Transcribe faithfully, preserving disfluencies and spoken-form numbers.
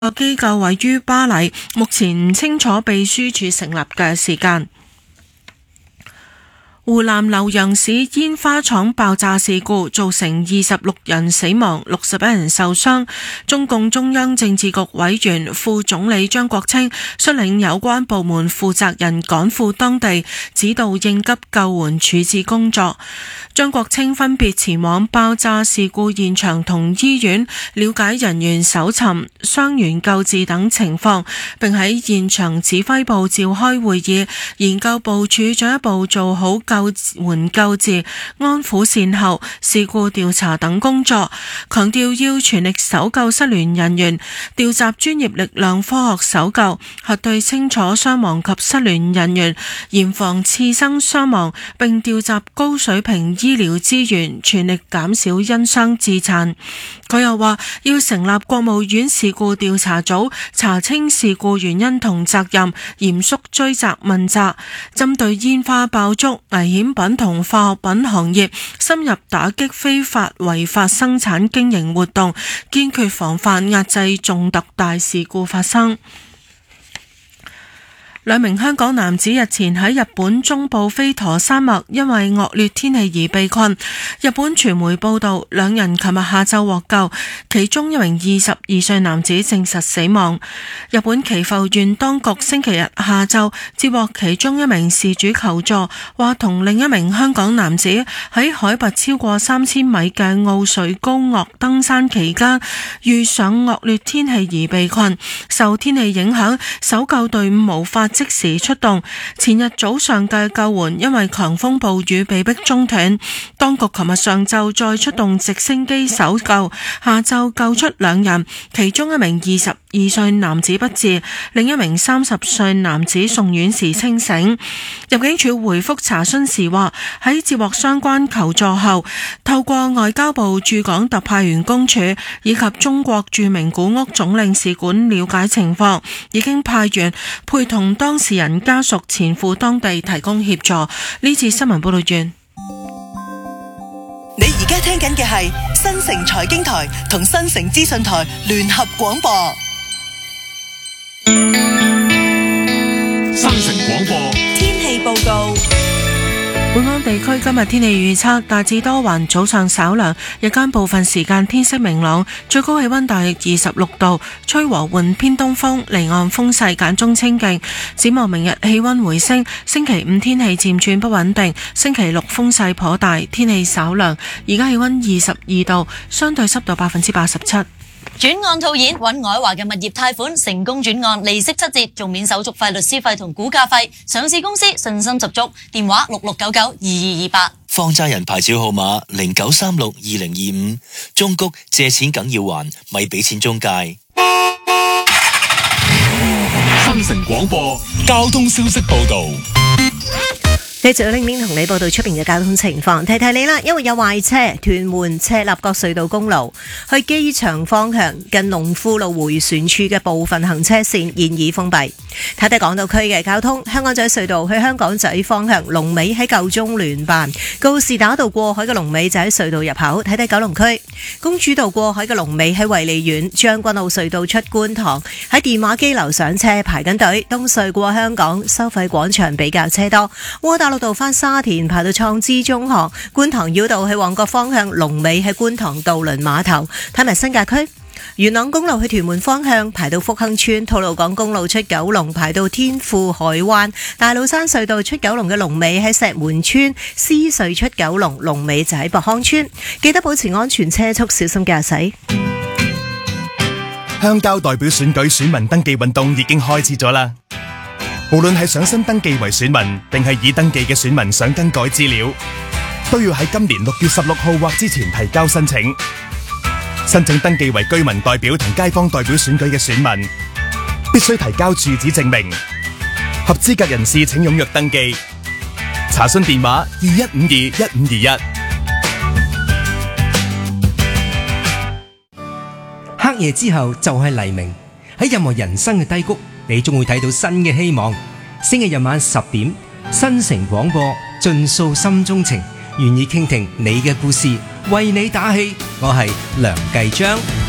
個機構位於巴黎，目前唔清楚秘書處成立嘅時間。湖南瀏陽市煙花廠爆炸事故造成二十六人死亡，六十一人受傷。中共中央政治局委員、副總理張國清率領有關部門負責人趕赴當地，指導應急救援處置工作。張國清分別前往爆炸事故現場同醫院，了解人員搜尋、傷員救治等情況，並喺現場指揮部召開會議，研究部署進一步做好救援救治、安撫善後、事故調查等工作，強調要全力搜救失聯人員，調集專業力量科學搜救，核對清楚傷亡及失聯人員，嚴防次生傷亡，並調集高水平醫療資源，全力減少因傷致殘。佢又話要成立國務院事故調查組，查清事故原因同責任，嚴肅追責問責，針對煙花爆竹、危險品同化學品行業，深入打擊非法違法生產經營活動，堅決防範壓制重特大事故發生。兩名香港男子日前喺日本中部飛陀山脈因為惡劣天氣而被困。日本傳媒報道，兩人琴日下晝獲救，其中一名二十二歲男子證實死亡。日本岐阜縣當局星期日下晝接獲其中一名事主求助，話同另一名香港男子喺海拔超過三千米嘅奧水高岳登山期間遇上惡劣天氣而被困，受天氣影響，搜救隊伍無法即時出動，前日早上嘅救援因為強風暴雨被迫中斷。當局琴日上晝再出動直升機搜救，下晝救出兩人，其中一名二十二歲男子不治，另一名三十歲男子送院時清醒。入境處回覆查詢時話，喺接獲相關求助後，透過外交部駐港特派員公署以及中國駐名古屋總領事館了解情況，已經派員陪同當事人家屬前赴當地提供協助。呢次新聞報道完。 你而家聽緊嘅係新城財經台同新城資訊台聯合廣播。 新城廣播天氣報告。 本港地區今日天氣預測大致多雲，早上稍涼，日間部分時間天色明朗，最高氣溫大約二十六度，吹和緩偏東風，離岸風勢間中清勁。展望明日氣溫回升，星期五天氣漸轉不穩定，星期六風勢頗大，天氣稍涼。而家氣溫二十二度，相對濕度百分之八十七。 轉案套現，揾愛華嘅物業貸款成功轉案，利息七折，仲免手續費、律師費同估價費。上市公司信心十足，電話六六九九二二二八。 放債人牌照號碼零九三六二零二五。中谷借錢梗要還，咪俾錢中介。 新城廣播交通消息報道。 繼續拎拎同你報道出邊嘅交通情況，提提你啦，因為有壞車，屯門赤鱲角隧道公路去機場方向近龍富路迴旋處嘅部分行車線現已封閉。睇睇港島區嘅交通，香港仔隧道去香港仔方向龍尾喺舊中聯辦，告士打道過海嘅龍尾就喺隧道入口。睇睇九龍區公主道過海嘅龍尾喺維利苑，將軍澳隧道出觀塘喺電話機樓上車排緊隊，東隧過香港收費廣場比較車多，窩打老道返沙田排到創知中學，觀塘繞道去旺角方向龍尾喺觀塘渡輪碼頭。睇埋新界區元朗公路去屯門方向排到福亨村，吐露港公路出九龍排到天富海灣，大老山隧道出九龍嘅龍尾喺石門村，獅隧出九龍龍尾就喺博康村。記得保持安全車速，小心駕駛。 鄉郊代表選舉選民登記運動已經開始咗啦。無論係想新登記為選民，定係已登記嘅選民想更改資料，都要喺今年六月十六號或之前提交申請。申請登記為居民代表同街坊代表選舉嘅選民，必須提交住址證明。合資格人士請踴躍登記。查詢電話二一五二一五二一。 黑夜之後就係黎明，喺任何人生嘅低谷，你終會睇到新嘅希望。星期日晚十點，新城廣播盡訴心中情，願意傾聽你嘅故事，為你打氣。我係梁繼章。